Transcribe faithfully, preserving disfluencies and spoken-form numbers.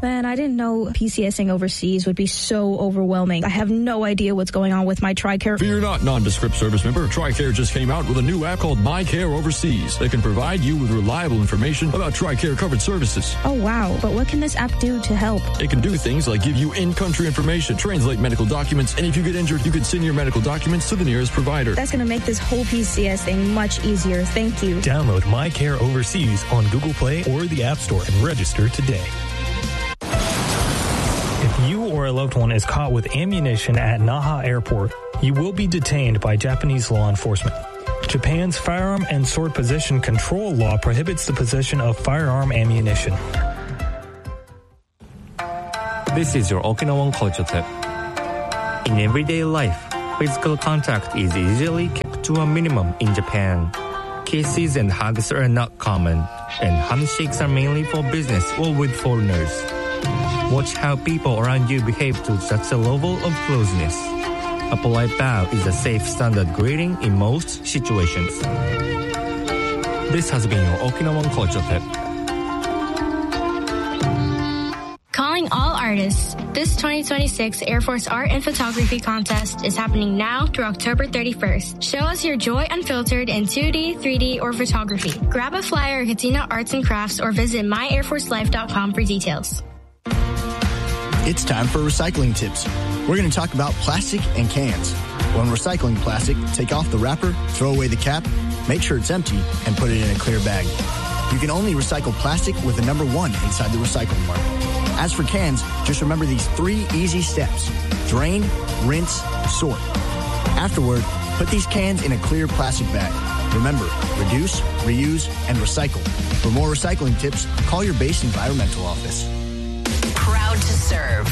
Man, I didn't know PCSing overseas would be so overwhelming. I have no idea what's going on with my TRICARE. Fear not, nondescript service member. TRICARE just came out with a new app called MyCare Overseas that can provide you with reliable information about TRICARE covered services. Oh, wow. But what can this app do to help? It can do things like give you in-country information, translate medical documents, and if you get injured, you can send your medical documents to the nearest provider. That's going to make this whole P C S thing much easier. Thank you. Download MyCare Overseas on Google Play or the App Store and register today. If you or a loved one is caught with ammunition at Naha Airport, you will be detained by Japanese law enforcement. Japan's firearm and sword possession control law prohibits the possession of firearm ammunition. This is your Okinawan culture tip. In everyday life, physical contact is usually kept to a minimum in Japan. Kisses and hugs are not common, and handshakes are mainly for business or with foreigners. Watch how people around you behave to such a level of closeness. A polite bow is a safe standard greeting in most situations. This has been your Okinawan culture tip. Calling all artists. This twenty twenty-six Air Force Art and Photography Contest is happening now through October thirty-first. Show us your joy unfiltered in two D, three D, or photography. Grab a flyer at Katina Arts and Crafts or visit my air force life dot com for details. It's time for recycling tips. We're going to talk about plastic and cans. When recycling plastic, take off the wrapper, throw away the cap, make sure it's empty, and put it in a clear bag. You can only recycle plastic with the number one inside the recycling mark. As for cans, just remember these three easy steps. Drain, rinse, sort. Afterward, put these cans in a clear plastic bag. Remember, reduce, reuse, and recycle. For more recycling tips, call your base environmental office. Proud to serve.